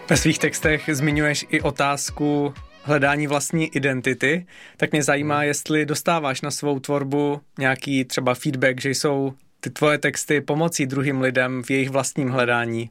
Ve svých textech zmiňuješ i otázku hledání vlastní identity, tak mě zajímá, jestli dostáváš na svou tvorbu nějaký třeba feedback, že jsou ty tvoje texty pomocí druhým lidem v jejich vlastním hledání.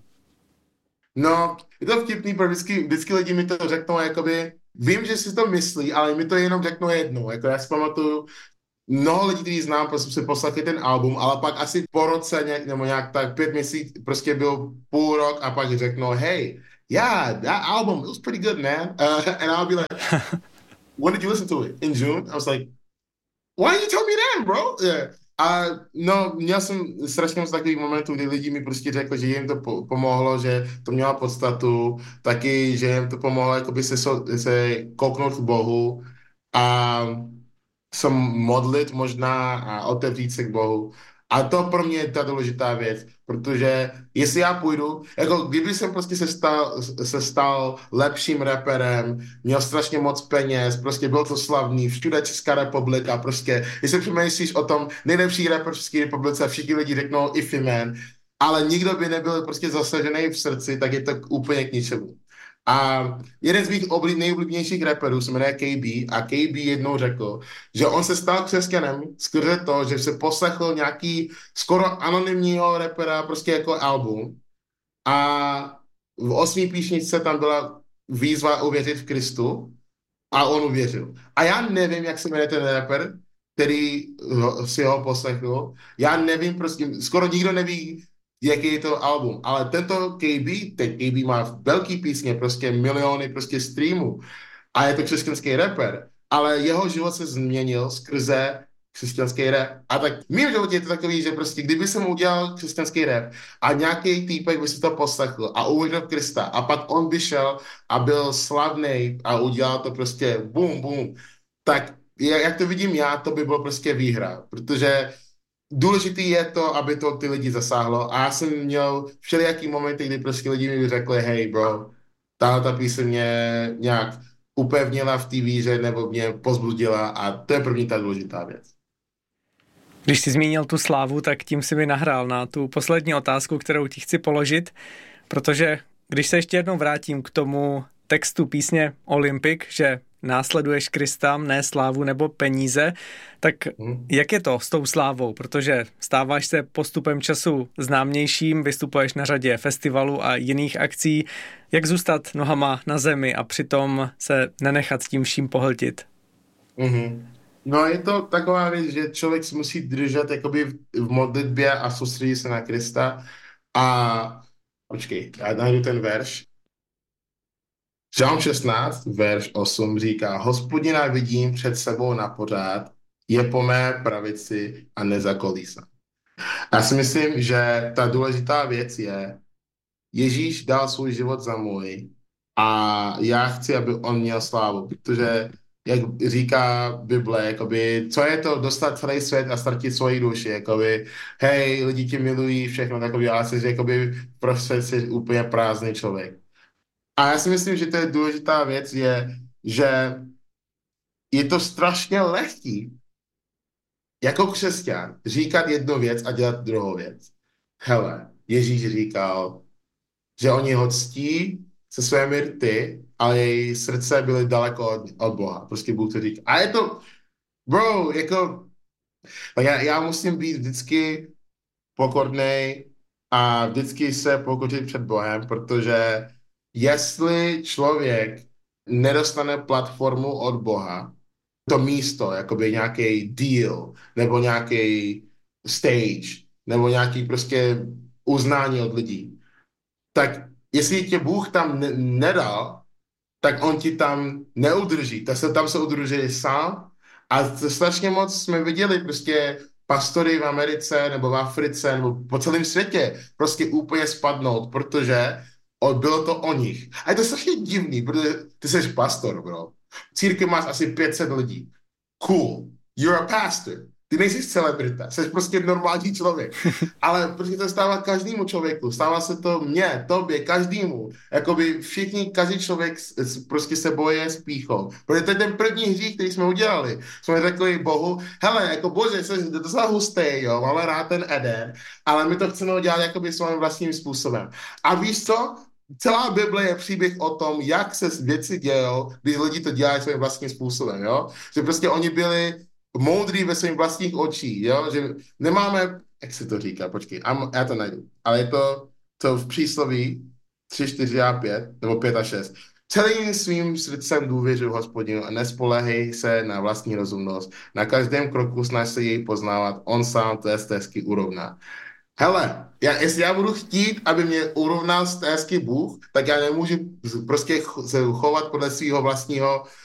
No, je to vtipný, protože vždycky lidi mi to řeknou, jakoby, vím, že si to myslí, ale mi to jenom řeknou jednou. Jako já si pamatuju, mnoho lidí, kteří znám, prostě si poslali ten album, ale pak asi po roce, nebo nějak tak 5 měsíců, prostě byl půl rok a pak řeknou, hey, yeah, that album, it was pretty good, man. And I'll be like, when did you listen to it? In June? I was like, why didn't you tell me then, bro? Yeah. A no, měl jsem strašně moc takových momentů, kdy lidi mi prostě řekli, že jim to pomohlo, že to mělo podstatu, taky, že jim to pomohlo jakoby se kouknout k Bohu a se modlit možná a otevřít se k Bohu. A to pro mě je ta důležitá věc, protože jestli já půjdu, jako kdyby jsem prostě se stal lepším rapperem, měl strašně moc peněz, prostě byl to slavný, všude Česká republika, prostě, jestli přemýšlíš o tom nejlepší rapper v České republice, všichni lidi řeknou Ify Man, ale nikdo by nebyl prostě zasažený v srdci, tak je to úplně k ničemu. A jeden z mých nejoblíbenějších rapperů se jmenuje KB a KB jednou řekl, že on se stal křesťanem skrze to, že se poslechl nějaký skoro anonymního rapera prostě jako album a v 8. písničce tam byla výzva uvěřit v Kristu a on uvěřil. A já nevím, jak se jmenuje ten rapper, který si ho poslechl. Já nevím, prostě skoro nikdo neví, jaký je to album, ale tento KB má velký písně, prostě miliony prostě streamů a je to křesťanský rapper, ale jeho život se změnil skrze křesťanský rap. A tak v mém životě je to takový, že prostě kdyby jsem udělal křesťanský rap a nějaký týpek by si to poslechl a uvěřil v Krista a pak on by šel a byl slavný a udělal to prostě boom, boom, tak jak to vidím já, to by bylo prostě výhra, protože důležitý je to, aby to ty lidi zasáhlo a já jsem měl všelijaký momenty, kdy prostě lidi mi řekli, hej bro, ta píseň mě nějak upevnila v té víře nebo mě pozbudila a to je první ta důležitá věc. Když jsi zmínil tu slávu, tak tím si mi nahrál na tu poslední otázku, kterou ti chci položit, protože když se ještě jednou vrátím k tomu textu písně Olympic, že následuješ Krista, ne slávu nebo peníze, tak jak je to s tou slávou? Protože stáváš se postupem času známějším, vystupuješ na řadě festivalů a jiných akcí. Jak zůstat nohama na zemi a přitom se nenechat s tím vším pohltit? No je to taková věc, že člověk se musí držet jakoby v modlitbě a soustředit se na Krista a počkej, já najdu ten verš. Žalm 16, verš 8 říká, Hospodina vidím před sebou na pořád, je po mé pravici a nezakolísá. Já si myslím, že ta důležitá věc je, Ježíš dal svůj život za můj a já chci, aby on měl slávu, protože jak říká Bible, jakoby, co je to dostat celý svět a ztratit svoji duši, jakoby, hej, lidi tě milují, všechno takový, ale jsi jakoby prostě jsi úplně prázdný člověk. A já si myslím, že to je důležitá věc, je, že je to strašně lehký jako křesťan říkat jednu věc a dělat druhou věc. Hele, Ježíš říkal, že oni ho ctí se svémi rty, ale její srdce byly daleko od Boha. Prostě Bůh to říká. A je to, bro, jako, tak já musím být vždycky pokornej a vždycky se pokořit před Bohem, protože jestli člověk nedostane platformu od Boha, to místo, jakoby nějaký deal, nebo nějaký stage, nebo nějaký prostě uznání od lidí, tak jestli tě Bůh tam nedal, tak on ti tam neudrží. Tam se udrží sám a strašně moc jsme viděli prostě pastory v Americe nebo v Africe nebo po celém světě prostě úplně spadnout, protože bylo to o nich. A je to strašně divný, protože ty jsi pastor, bro. V církvi máš asi 500 lidí. Cool. You're a pastor. Ty nejsi celebrita, jsi prostě normální člověk. Ale prostě to stává každému člověku. Stává se to mně, tobě, každému. Jakoby všichni, každý člověk prostě se boje s pýchou. Protože to je ten první hřích, který jsme udělali. Jsme řekli Bohu, hele, jako Bože, jsi docela hustý, jo, máme rád ten Eden, ale my to chceme udělat jakoby svým vlastním způsobem. A víš co? celá Bible je příběh o tom, jak se věci dějou, když lidi to dělají svým vlastním způsobem, jo? Že prostě oni byli moudrý ve svých vlastních očích, jo? Že nemáme, jak se to říká, počkej, já to najdu, ale je to v přísloví 3, 4 a 5, nebo 5 a 6. Celým svým srdcem důvěřuji Hospodinu a nespolehej se na vlastní rozumnost. Na každém kroku snaž se jej poznávat, on sám tvé stezky urovná. Hele, jestli já budu chtít, aby mě urovnal stezky Bůh, tak já nemůžu prostě se chovat podle svého vlastního